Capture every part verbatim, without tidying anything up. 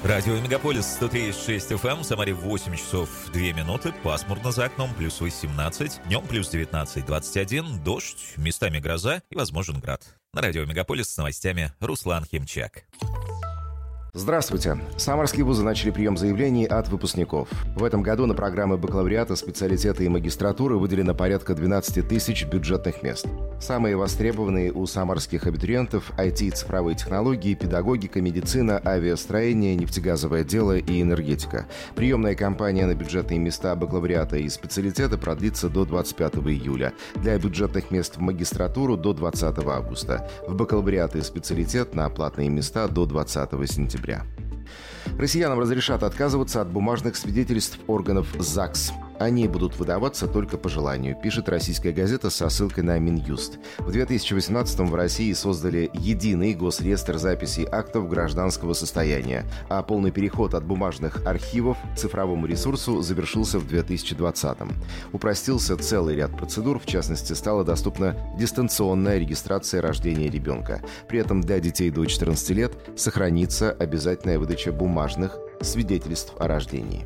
Радио Мегаполис сто три и шесть эф эм, в Самаре восемь часов две минуты, пасмурно за окном, плюс восемнадцать, днем плюс девятнадцать двадцать один, дождь, местами гроза и возможен град. На Радио Мегаполис с новостями Руслан Химчак. Здравствуйте. Самарские вузы начали прием заявлений от выпускников. В этом году на программы бакалавриата, специалитета и магистратуры выделено порядка двенадцать тысяч бюджетных мест. Самые востребованные у самарских абитуриентов – ай ти и цифровые технологии, педагогика, медицина, авиастроение, нефтегазовое дело и энергетика. Приемная кампания на бюджетные места бакалавриата и специалитета продлится до двадцать пятого июля. Для бюджетных мест в магистратуру – до двадцатого августа. В бакалавриат и специалитет на платные места – до двадцатого сентября. Россиянам разрешат отказываться от бумажных свидетельств органов ЗАГС. Они будут выдаваться только по желанию, пишет российская газета со ссылкой на Минюст. В две тысячи восемнадцатом в России создали единый госреестр записей актов гражданского состояния, а полный переход от бумажных архивов к цифровому ресурсу завершился в две тысячи двадцатом. Упростился целый ряд процедур, в частности, стала доступна дистанционная регистрация рождения ребенка. При этом для детей до четырнадцати лет сохранится обязательная выдача бумажных свидетельств о рождении.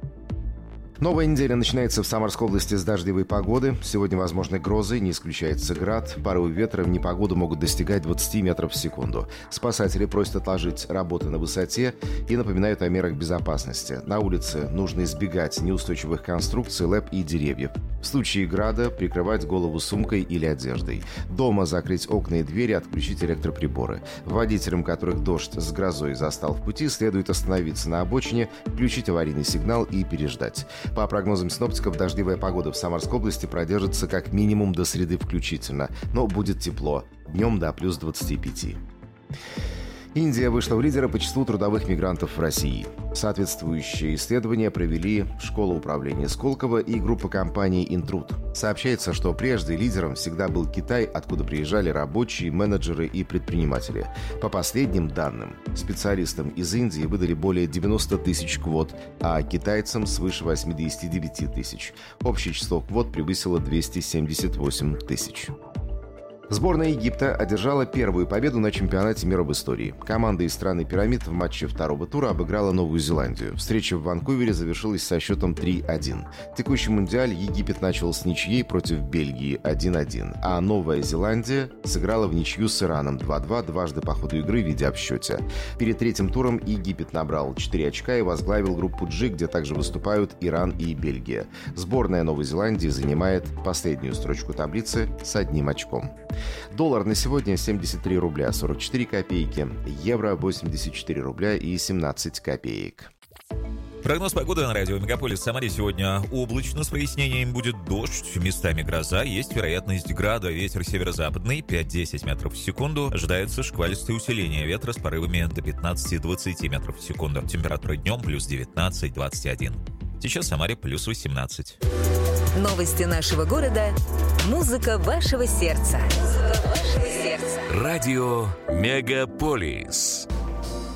Новая неделя начинается в Самарской области с дождевой погоды. Сегодня возможны грозы, не исключается град. Порывы ветра в непогоду могут достигать двадцать метров в секунду. Спасатели просят отложить работы на высоте и напоминают о мерах безопасности. На улице нужно избегать неустойчивых конструкций, лэп и деревьев. В случае града прикрывать голову сумкой или одеждой. Дома закрыть окна и двери, отключить электроприборы. Водителям, которых дождь с грозой застал в пути, следует остановиться на обочине, включить аварийный сигнал и переждать. По прогнозам синоптиков, дождевая погода в Самарской области продержится как минимум до среды включительно, но будет тепло, днем до плюс двадцати пяти. Индия вышла в лидеры по числу трудовых мигрантов в России. Соответствующие исследования провели Школа управления Сколково и группа компаний «Интруд». Сообщается, что прежде лидером всегда был Китай, откуда приезжали рабочие, менеджеры и предприниматели. По последним данным, специалистам из Индии выдали более девяноста тысяч квот, а китайцам свыше восьмидесяти девяти тысяч. Общее число квот превысило двести семьдесят восемь тысяч. Сборная Египта одержала первую победу на чемпионате мира в истории. Команда из страны пирамид в матче второго тура обыграла Новую Зеландию. Встреча в Ванкувере завершилась со счетом три один. Текущий мундиаль Египет начал с ничьей против Бельгии один один, а Новая Зеландия сыграла в ничью с Ираном два-два, дважды по ходу игры, ведя в счете. Перед третьим туром Египет набрал четыре очка и возглавил группу G, где также выступают Иран и Бельгия. Сборная Новой Зеландии занимает последнюю строчку таблицы с одним очком. Доллар на сегодня семьдесят три рубля сорок четыре копейки, евро восемьдесят четыре рубля и семнадцать копеек. Прогноз погоды на радио Мегаполис в Самаре сегодня облачно, с прояснением будет дождь, местами гроза, есть вероятность града, ветер северо-западный пять-десять метров в секунду, ожидается шквалистое усиление ветра с порывами до пятнадцати-двадцати метров в секунду, температура днем плюс девятнадцать двадцать один. Сейчас в Самаре плюс восемнадцать. Новости нашего города. Музыка вашего сердца. Музыка вашего сердца. Радио Мегаполис.